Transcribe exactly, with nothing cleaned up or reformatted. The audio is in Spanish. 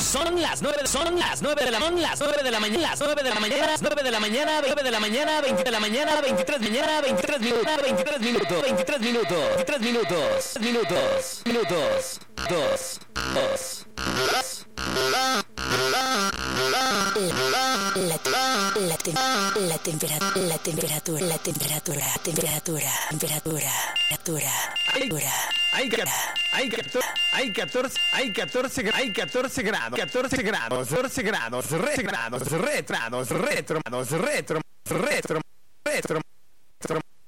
Son las nueve, son las nueve de la son las nueve de la mañana, las nueve de la mañana, las nueve de la mañana, nueve de la mañana, veinte de la mañana, veintitrés mañana, veintitrés minutos, veintitrés minutos, veintitrés minutos, veintitrés minutos, minutos, minutos, dos, dos, dos. La, la, la, tem, la, temperatura, la temperatura, la temperatura, temperatura, temperatura, temperatura, temperatura. Hay, hay, hay catorce, hay catorce, hay catorce grados, catorce grados, catorce grados, retro, grados, retro, retro, retro, retro, retro, retro.